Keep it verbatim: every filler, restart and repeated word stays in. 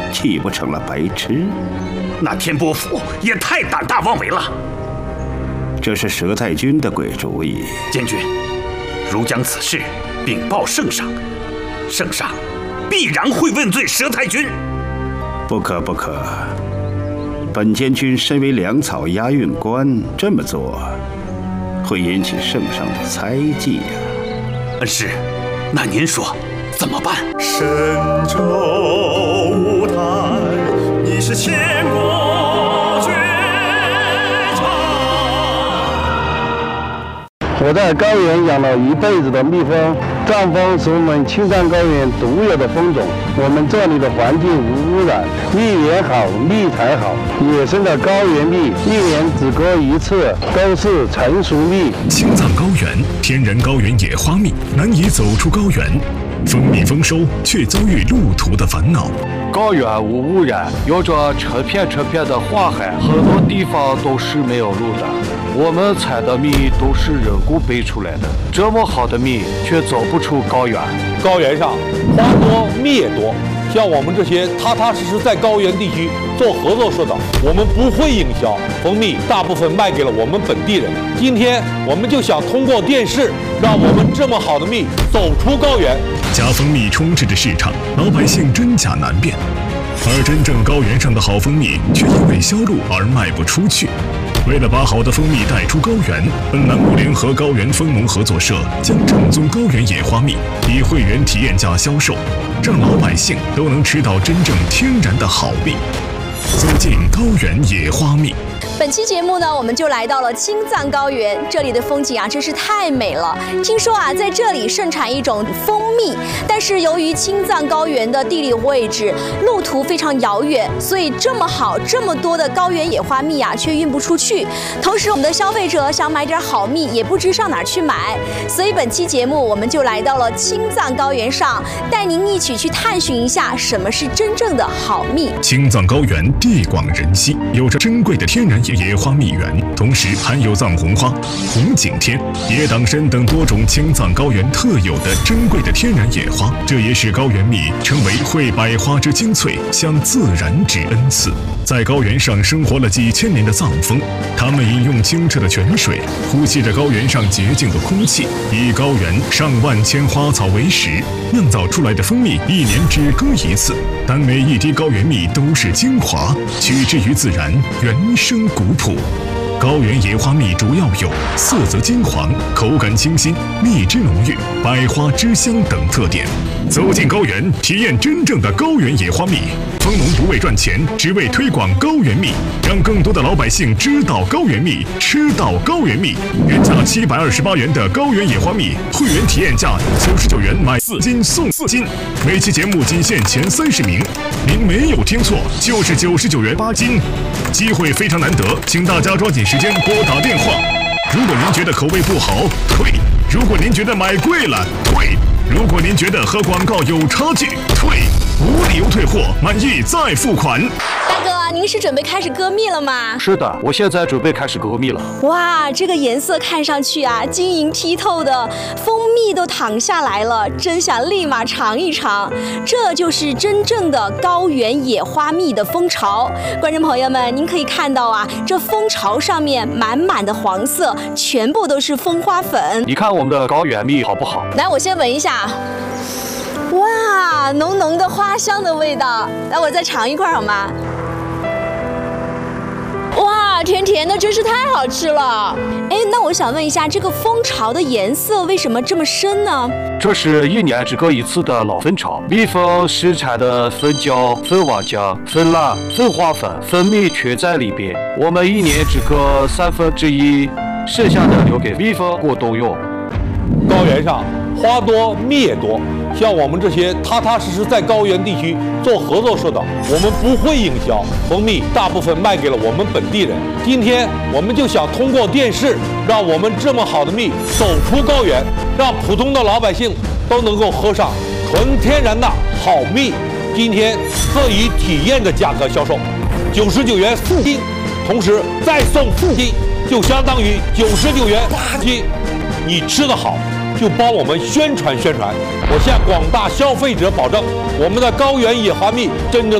岂不成了白痴？ 那天波府也太胆大妄为了。 这是佘太君的鬼主意。 监军，如将此事禀报圣上，圣上必然会问罪佘太君。 不可不可，本监军身为粮草押运官，这么做会引起圣上的猜忌呀、 啊。恩师，那您说怎么办？ 神州舞台，你是千古绝唱。 我在高原养了一辈子的蜜蜂，藏蜂是我们青藏高原独有的蜂种。我们这里的环境无污染，蜜源好，蜜才好。野生的高原蜜一年只割一次，都是成熟蜜。 青藏高原天然高原野花蜜难以走出高原，蜂蜜丰收却遭遇路途的烦恼。 高原无污染，有着成片成片的花海，很多地方都是没有路的。我们采的蜜都是人工培出来的，这么好的蜜却走不出高原。 高原上花多蜜也多，像我们这些踏踏实实在高原地区做合作社的，我们不会营销，蜂蜜大部分卖给了我们本地人。今天我们就想通过电视，让我们这么好的蜜走出高原。 假蜂蜜充斥着市场，老百姓真假难辨，而真正高原上的好蜂蜜却因为销路而卖不出去。为了把好的蜂蜜带出高原，本栏目联合高原蜂农合作社将正宗高原野花蜜以会员体验价销售，让老百姓都能吃到真正天然的好蜜。走进高原野花蜜。 本期节目呢，我们就来到了青藏高原，这里的风景啊真是太美了。听说啊，在这里盛产一种蜂蜜，但是由于青藏高原的地理位置、路途非常遥远，所以这么好、这么多的高原野花蜜啊，却运不出去。同时，我们的消费者想买点好蜜，也不知上哪儿去买。所以本期节目，我们就来到了青藏高原上，带您一起去探寻一下什么是真正的好蜜。 青藏高原地广人稀，有着珍贵的天然野花蜜源，同时含有藏红花、红景天、野党参等多种青藏高原特有的珍贵的天然野花，这也使高原蜜成为会百花之精粹，向自然之恩赐。在高原上生活了几千年的藏蜂，它们饮用清澈的泉水，呼吸着高原上洁净的空气，以高原上万千花草为食，酿造出来的蜂蜜一年只割一次，但每一滴高原蜜都是精华，取之于自然，原生古朴。高原野花蜜主要有色泽金黄、口感清新、蜜汁浓郁、百花之香等特点。走进高原，体验真正的高原野花蜜。蜂农不为赚钱，只为推广高原蜜，让更多的老百姓知道高原蜜，吃到高原蜜。原价七百二十八元的高原野花蜜，会员体验价九十九元买四斤送四斤。每期节目仅限前三十名，您没有听错，就是九十九元八斤。机会非常难得，请大家抓紧时间拨打电话。如果您觉得口味不好，退；如果您觉得买贵了，退；如果您觉得和广告有差距，退。无理由退货，满意再付款。 大哥，您是准备开始割蜜了吗？ 是的，我现在准备开始割蜜了。 哇，这个颜色看上去啊，晶莹剔透的，蜂蜜都淌下来了，真想立马尝一尝。这就是真正的高原野花蜜的蜂巢。观众朋友们，您可以看到啊，这蜂巢上面满满的黄色，全部都是蜂花粉。 你看我们的高原蜜好不好？ 来，我先闻一下。哇，浓浓的花香的味道，来我再尝一块好吗？哇，甜甜的，真是太好吃了。哎，那我想问一下，这个蜂巢的颜色为什么这么深呢？ 这是一年只割一次的老蜂巢，蜜蜂生产的蜂胶、蜂王浆、蜂蜡、蜂花粉、蜂蜜全在里边。我们一年只割三分之一，剩下的留给蜜蜂过冬用。 高原上花多蜜也多，像我们这些踏踏实实在高原地区做合作社的，我们不会营销，蜂蜜大部分卖给了我们本地人。今天我们就想通过电视，让我们这么好的蜜走出高原，让普通的老百姓都能够喝上纯天然的好蜜。今天特以体验的价格销售，九十九元四斤，同时再送四斤，就相当于九十九元八斤。你吃得好，就帮我们宣传宣传。我向广大消费者保证，我们的高原野花蜜真的